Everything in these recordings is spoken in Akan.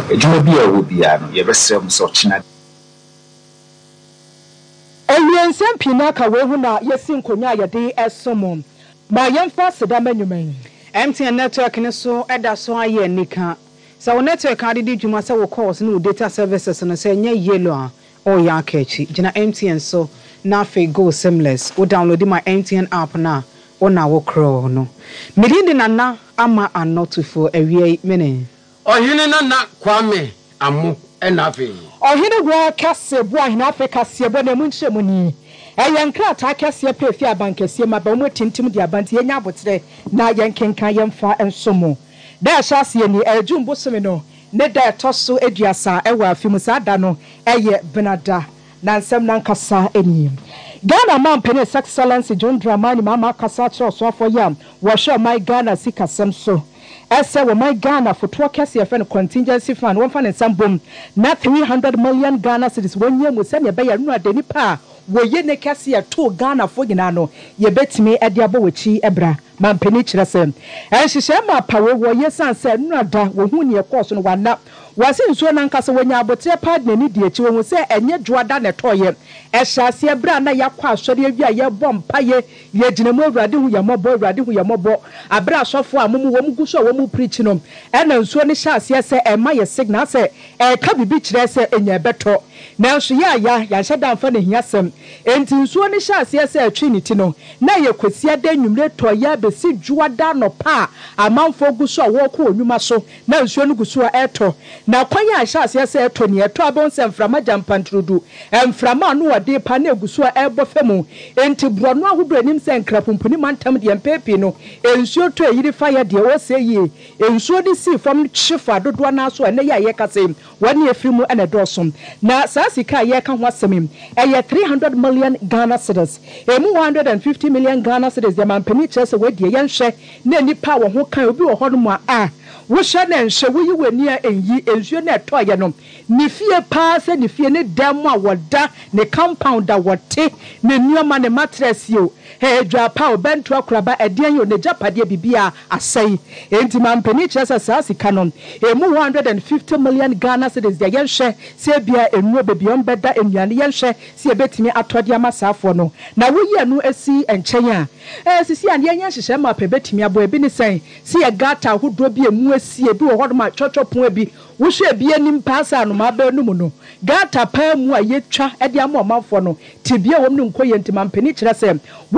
Juma be a will be an yebesem such na. Eyen sem pinaka we hu na yesin konya yede esomom. Ma yemfa seda manwuman. MTN network ne so eda so aye nika. So network ade di dwuma se wo calls no data services no se nya yellow a o ya akachi. Gina MTN so na fe go seamless. Wo download my MTN app na ona wo crawl no. Medindi nana ama anotufo awie mene. Ohene na Kwame Amu enafe. Ohene gwa kase bo ahina Africa se bo na munchemu ni. Eyankra ta kase pe fi abankese ma ba mo tintim di abanti enya abotre na yenkenka yemfa ensomo. Da hyase ni ejumbo some no ne da toso eduasa ewa afimu sada no eye benada na nsem na nkasa enim. Ghana man Penis Excellency John Dramani Mama Kasa so for yam wo show my Ghana sikasem so. Ese wo my Ghana for to kase ye friend contingency fund won fan nsambom na 300 million Ghana cedis wonye mu se ne be ya nu adeni pa wo ye ne kase ye to Ghana fo gina no ye betimi ade abowachi ebra man peni kyerese enhihye ma pawe wo ye sanse nu ada wo hu ne course no wana wase nsuo na nkasa wonya abotre partner ni die chi wo se enye dwoada ne toye ehyaase ebra na yakwa asori awia ye bompa ye gyinamu awurade hu yamobo awurade hu yamobo abra asofo amumu wo muguso wo mu preach no ena nsuo ne hyase se ema ye signal se ka bibi kyerɛ se enya beto na nso ya hyɛ damfa ne hiasem enti nsuo ne hyase se atwi ne ti no na ye kwasia da nwumre toye besi dwoada no pa amanfo guso wo ko onwuma so na nsuo no guso eto na kwanya hyase se eto ne eto abon se mframa jampantrudu mframa no wode pa na eguso ebo femu enti brono ahodo anim se nkrapumpuni mantam de mpepi no ensuo to eyiri fire de wo se yie ensuo de si fam chifa dodo na so na ya ye kase wani efirimu ene dosom na sasika ye ka ho asem eye 300 million Ghana cedis emu 150 million Ghana cedis de mampani chese wadie ye nhwe na nipa wo ho kan obi wo ho no mu a wo hye na nhwe wo yi wani a enyi ensuo na etoye no ni fie pa se ni fie ne dam a woda ne compound a wote ne nuoma ne mattress yo edwa pa obento akraba edian yo ne japade bibia asai enti mampani chese sasika no emu 150 million Ghana cedis de ye nhwe se bia enuo bebion beda enuane ye nhwe se ebetimi atode amasafo no na wo yi anu asi enchen a sisi ande anya hyehye ma pe betimi abo ebi ne sen se ye gata hodo bi emu asi ebi wo hodo ma chochopon abi wo hwe bi anim pasa no ma ba nu mu no gata pa mu a yetwa ede amamafo no tibia wom ne nkoye ntima mpani kyerɛ sɛ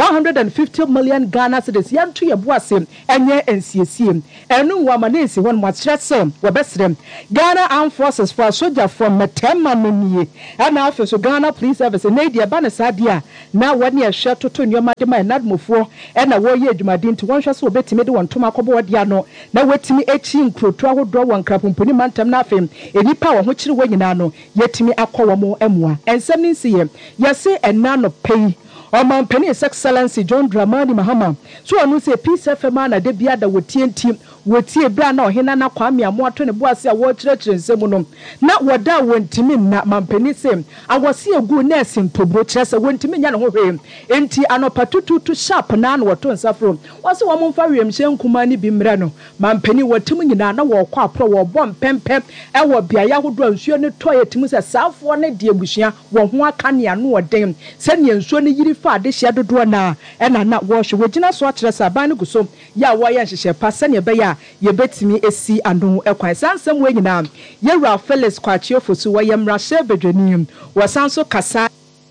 150 million Ghana cedis yanto ye boase enye ensiesie enu wama ne nsi hon mo kyerɛ sɛ wobɛsrem Ghana Armed Forces for soldier from Metema nomie ana afeso Ghana Police Service na dia ba ne sadia na wone ehwe toto nyoma de ma nadmofo na wo ye adwumade nti wonhwe sɛ obetimi de won toma kɔbɔ dia no na wetimi echi nkroto ahodo won krapomponi mantam na afem enipa wo ho kyere wo nyina no yetimi akɔwɔ mo amua ensɛm ne nsi ye yɛse ɛna no pɛyi Oman Penis Excellency John Dramani Mahama so anu se peace FM na de bia da wotienti wotie bra na ohena na Kwame Amoato ne boase a wo kyerɛkyerɛ nsɛm no na woda wontimi na mampani sem awose egu na esim tobro kyerɛ sɛ wontimi nya ne ho hwɛ enti anopatututu sharp na na woto nsafro wose wo momfa wiem hyɛ nkuma ne bi mrɛ no mampani wotim nyina na wo kɔ apro wo bɔ mpɛmpɛ ɛwɔ bia ya hodo nsuo ne toye timu sɛ saafo ne de abusua wo ho aka ne ano ɔden sɛ ne nsuo ne yiri fa de hye dodo na ɛna na wo hwe wogina so akyerɛ sɛ aban ne guso ya wo yɛ nhyehyɛ pa sɛ ne bɛ ya ye betimi esi anu ekwan sansem we nyina yewura Felix Kwachiofo so wo yemra hye bedwanim wo sanso kasa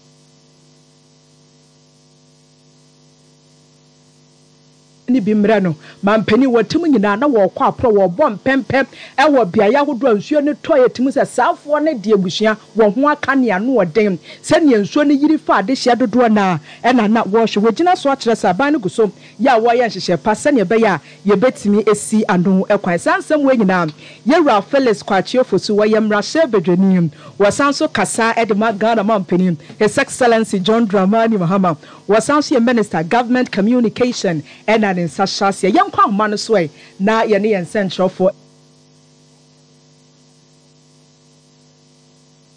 ni bimra no mampani wotim nyina na wo kɔ apro wo bɔ mpɛmpɛ ɛwɔ bia ya hodo nsuo ne toye timu sɛ saafo ne de abusua wo ho aka ne ano ɔden sɛ ne nsuo ne yiri fa de hye dodo na ɛna na wo hwe wogina so akyerɛ sɛ aban ne guso ya wo yɛ nhyehyɛ pa sɛ ne bɛ ya ye betimi esi anu ekwan sansem we nyina yewura Felix Kwachiofo so wo yemra hye bedwanim wo sanso kasa edema Ghana mampani His Excellency John Dramani Mahama wo sanso ye Minister Government Communication and in Sasha, young Kwam Manusway, na Yanni and Central for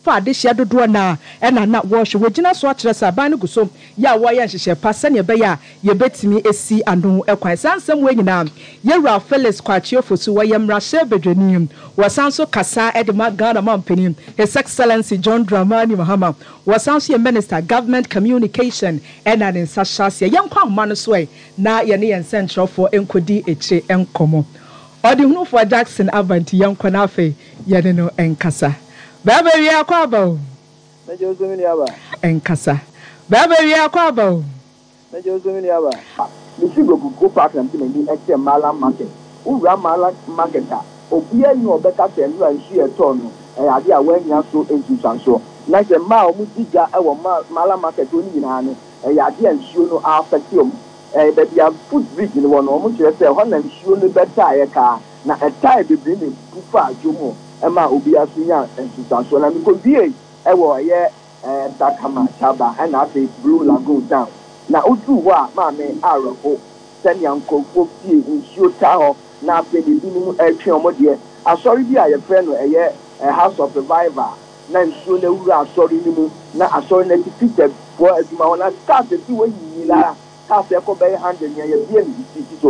fa adehye dodo na na wash we gina so akere sa ban no guso ya wo ye nhyehyɛ pa sɛ ne be ya ye betimi esi ano ekwan sansem we nyina yewura Felix Kwachiofosu wo ye mrahye bedwanim wasanso kasa edema Ghana mampani His Excellency John Dramani Mahama wasanso ye Minister Government Communication na ne nsahyasia ye nkwa homa no so na ye ne ye nsɛnkyerɛfo enkodi ekyire enkomo odi hunu for Jackson Avanti ye nkwa na afi ye ne no enkasa baba wi akwa ba o na Joseph ni aba enkasa baba wi akwa ba o na Joseph ni aba mi si go park na ti ni eche mala market ura mala market a obi ani obeka se nura nsu eto no ade a wanya so entusanso na se ma o mu diga e wo mala market oni nyina no ade nsuo no affect o baby a food bridge ni wo no mo kire se ho na nsuo no beta ye ka na etai bebre ni pufa adwomo ma obi asunya entusanso na mi ko die e wo ye Dakama Chaba and afi Blue Lagoon down na otu ho a ma me arofo sani ankofo pie nsuo ta ho na afi de binu atwe omode asori bi a ye frɛ no ɛyɛ House of Revival na nsuo na wura asori ni mu na asori na defeated for aduma ho na start ti wo yi la ka se ko be 100 nya ye bia ni ti so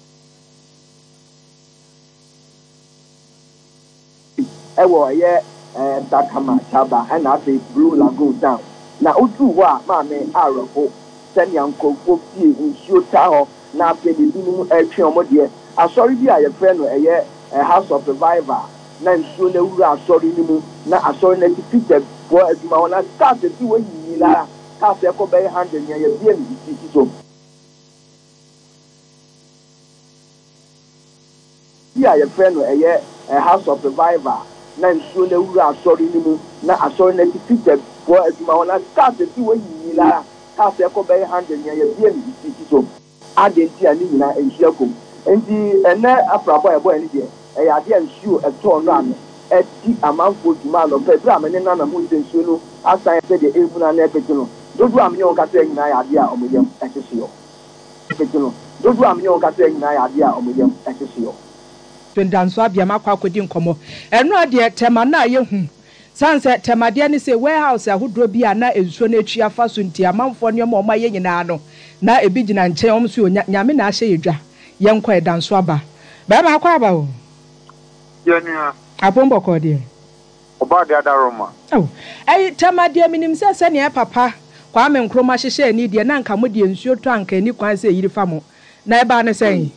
ɛwɔ ɛyɛ Dakama Chaba and afi Blue Lagoon down na otu ho a ma me arofo sani ankofo pie nsuo ta ho na afi de binu atwe omode asori bi a ye frɛ no ɛyɛ House of Revival na nsuo na wura asori ni mu na asori na defeated for aduma ho na start ti wo yi la ka se ko be 100 nya ye bia ni ti so ya ye frɛ no ɛyɛ House of Revival na nsuo na wura asori ni mu na asori na defeated for aduma ho na start ti wo yi la ka se ko be 100 nya ye bia ni ti so adenti ani nyina enhia kom enti ene aprabo ebo ani de ade nsuo eto no ame eti amanfo duma no pe bra me ne na mo nsuo no asan pe de ehuna na epete no dodu amnye on kata nyina ya ade a omoyem ehyehyɛ yo epete no dodu amnye on kata nyina ya ade a omoyem ehyehyɛ yo twendanso abiam akwa akodi nkomo eno ade tema na ye hu sanse temade ne se warehouse ahodro bi a na ensuo na atwi afa so nti amanfo ne mo ye nyina no na ebi gina nkyɛn om so nyame na ahye yedwa ye nkwa edanso aba ba ma akwa aba o Yenia. Apombo kodi. Oba de adaroma. Oh. Tamade minim se ne papa kwa me nkroma hyehye ni de na nka mo de nsuo to anka ni kwan se yiri fa mo. Na eba ne sen.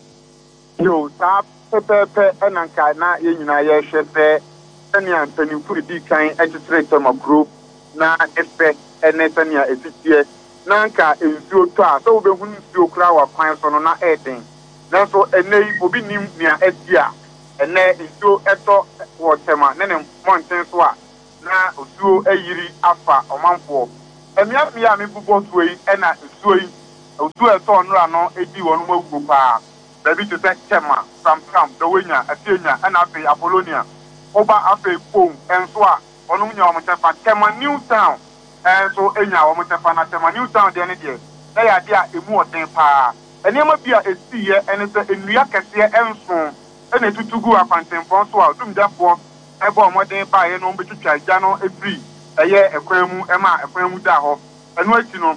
Yo, ta pepe enanka na ye nyina ye hwese ene ampanimfo di kan etetre tomakro na efe ene tania efitie na nka nsuo to a so obehu nsuo kra wa kwan so no na eden. Na so ene obi nim nia edia ene nsuo eto wotema ne mountain so a na nsuo ayiri afa omanfo emia me bubo so yi ena nsuo yi nsuo eto nra no edi wonu magu pa baby to say tema from the winya atienya ena afi Apollonia oba afi pom enso a onu nya omotefa tema New Town enso enya omotefa na tema New Town de ne de na ya de a emu oden pa enema bia esiye ene se enua kese enso ene tutugu afantemfon so a dumdafo ebo omodin ba ye no betwitwa agya no efri eye ekwanmu ema ekwanmu da ho eno ati no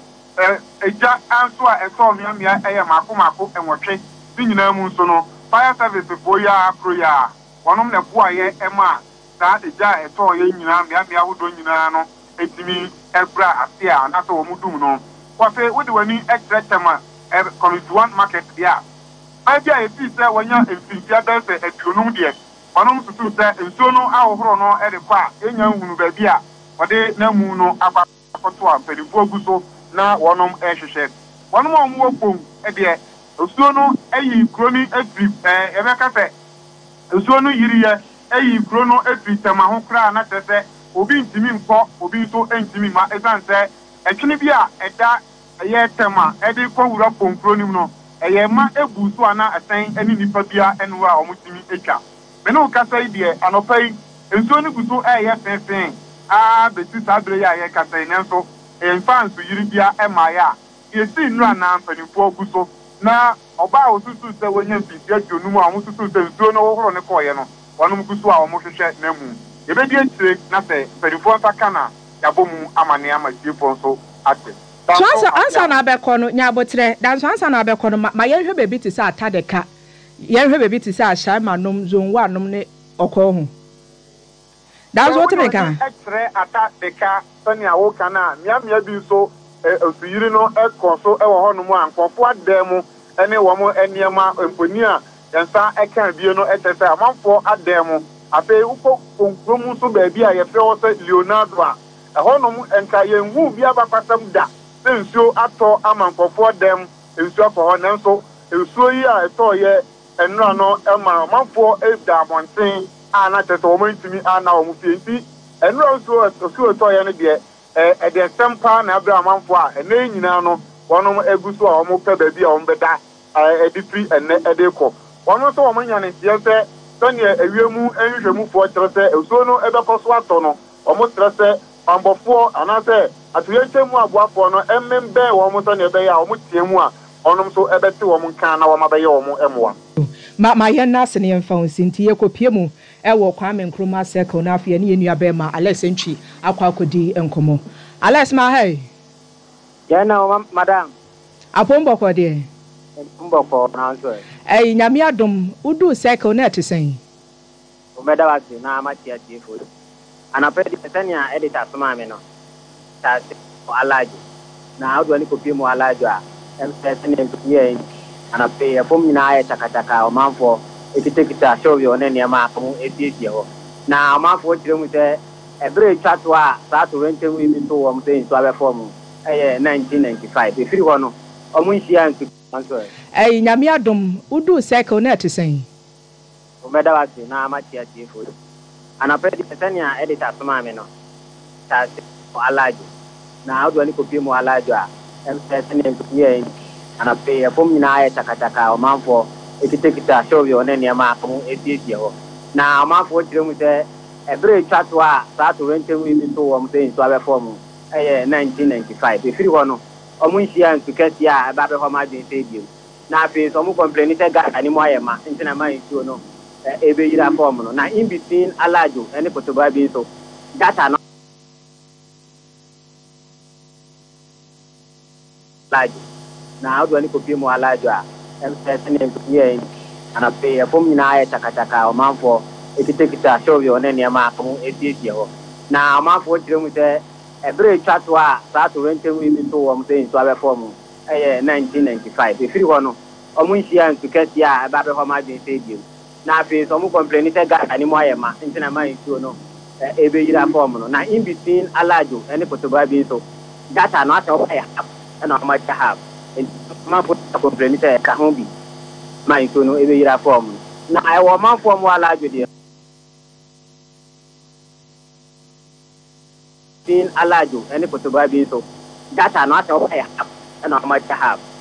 agya anso a eso miamia eye mako enwotwe nyina mu nso no fire service fo ya akro ya wonom ne bo aye ema da agya eto ye nyina miamia hodo nyina no etimi ebra ase a na so wo mudum no kwafe wodi wani extra tema One market dia maybe I see say when you infia dance atunum de onom tutu say nsuo no ahohoro no e de kwa enya hunu ba bia ode na mu no akwato a pedifo guso na wonom ehwehwe wonom omwo pom e de nsuo no eyi kroni afri e be ka say nsuo no yiri ye eyi krono afri tema ho kra na tese obi ntimi nkọ obi so entimi ma esanse etwene bi a eda eye tema e de ko wura pom kronim no eye ma ebu so ana asan ani nipa bia enwa a omutimi etwa me no kasa ide anopai enso ni guso eye fenfen a beti sadre ya ye kasa nenso enfan so yiri bia e ma ya yesi nura na mpanifo guso na oba osusu se wonya mfisia dwonum a omususu se enso no wohoro ne koye no wonu guso a omuhwehwe na mu yɛbɛdi akyire na sɛ mpanimfoɔ nsa ka na yɛabɔ mu amane ama tiefoɔ nso ate. So ansa na abɛkɔ no nyabotrɛ danso ansa na abɛkɔ no ma yɛhwɛ baabi te sɛ atadeka yɛhwɛ baabi te sɛ ahyɛma nom zone 1 nom ne ɔkɔ ho danso wote me ka ɛkyerɛ atadeka sɛnea woka no a mmeammea bi nso osuyiri no ɛkɔ so ɛwɔ hɔ nom a nkɔfoɔ adan mu ɛne wɔn nneɛma mponi a yɛnsa ɛka bie no ɛkyɛ sɛ amanfoɔ adan mu afei wokɔ konkurom nso baabi a yɛfrɛ wɔ sɛ leonardo a ɛhɔ nom nka yɛnhu bi abakwasɛm da sɛ nsuo atɔ ama nkɔfoɔ dɛm nsuo akɔ hɔ nanso nsuo yi a ɛtɔɔyɛ nnura no ɛma amanfoɔ ɛda abɔnten a na kyerɛ sɛ wɔn ntumi ana wɔn fie nti nnura nsuo ɛtɔɔyɛ no deɛ ɛde nsɛm paa na abere amanfoɔ a ɛnɛ nyinaa no wɔn egu so a wɔn pɛ baabi a wɔn bɛda ɛde firi ɛnɛ ɛde kɔ wɔn nso wɔn nya ne nteɛ sɛ sɛnea ewiem nhwehwɛmufoɔ kyerɛ sɛ nsuo no ɛbɛkɔ so atɔ no wɔn kyerɛ sɛ ambɔfoɔ anaasɛ atoyɛnkyɛn mu aboafoɔ no ɛmmɛn wɔn sɛnea ɛbɛyɛ a wɔn tie mu a wɔn nso ɛbɛte wɔn nkan na wɔn abɛyɛ wɔn ɛmoa. ma yɛn nase ne yɛmfa wo nti yɛkɔpie mu ɛwɔ Kwame Nkrumah circle na afei ne yɛnua bɛrima Alex Ntwi akɔakɔdi nkɔmmɔ Alex ma hai yɛna madam apɔmbɔkɔ deɛ mbɔkɔ na nso nyame adom wodu circle na ɛte sɛn omeda wase na amatia tiefo anapɛ de sɛnea editor soma me no ta alajo na awdo ni kopie mu alajo a sɛnea yɛ anapɛ yɛfom nyinaa yɛ takataka ɔmanfoɔ ekitekita show yɛ ɔne nneɛma akɔm etietie hɔ na ɔmanfoɔ kyerɛ mu sɛ ɛbere twa to a saa to rentɛm yi bi to wɔm sɛ nsu abɛfɔ mu ɛyɛ 1995 efiri hɔ no ɔmo nhyia nsu nso nyame adom wodu circle na ɛte sɛn omeda wase na amatia tiefo anapɛ de sɛnea editor soma me no ta alajo na awdo ni kopie mu alajo a sɛnea yɛ anapɛ yɛfom nyinaa yɛ takataka ɔmanfoɔ ekitekita show yɛ ɔne nneɛma akɔm etietie hɔ na ɔmanfoɔ kyerɛ mu sɛ ɛbere twa to a saa to rentɛm yi bi to wɔm sɛ nsu abɛfɔ mu ɛyɛ 1995 efiri hɔ no ɔmo nhyia nsu kɛseɛ a ɛba bɛhɔ ma adwene sɛ ebiem na afei nso ɔmo complain sɛ gata ne mu ayɛ ma nti na ma nsuo no ebɛyira fɔm no na in between alajo ɛne kotoba bi nso gata no alajo na awdo ni kopie mu alajo a sɛnea yɛ anapɛ yɛfom nyinaa yɛ takataka ɔmanfoɔ ekitekita show yɛ ɔne nneɛma akɔm etietie hɔ na ɔmanfoɔ kyerɛ mu sɛ ɛbere twa to a saa to rentɛm yi bi to wɔm sɛ nsu abɛfɔ mu ɛyɛ 1995 efiri hɔ no ɔmo nhyia nsu kɛseɛ a ɛba bɛhɔ ma adwene sɛ ebiem na afei nso ɔmo complain sɛ gata ne mu ayɛ ma nti na ma nsuo no ebɛyira fɔm no na in between alajo ɛne kotoba bi nso gata no asɛ ɔmo ayɛ half ɛna ɔmo akyɛ half ɔmanfoɔ complain sɛ ɛka ho bi ma nsuo no ebɛyira fɔm no na ɛwɔ ɔmanfoɔ mu alajo deɛ alajo ɛne kotoba bi nso gata no asɛ ɔmo ayɛ half ɛna ɔmo akyɛ half